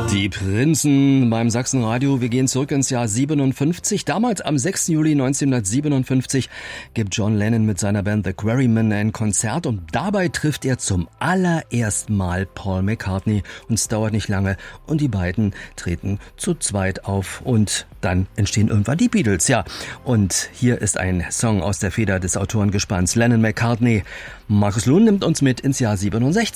Die Prinzen beim Sachsenradio. Wir gehen zurück ins Jahr 57. Damals am 6. Juli 1957 gibt John Lennon mit seiner Band The Quarrymen ein Konzert und dabei trifft er zum allerersten Mal Paul McCartney. Und es dauert nicht lange und die beiden treten zu zweit auf und dann entstehen irgendwann die Beatles. Ja, und hier ist ein Song aus der Feder des Autorengespanns Lennon-McCartney. Markus Luhn nimmt uns mit ins Jahr 67.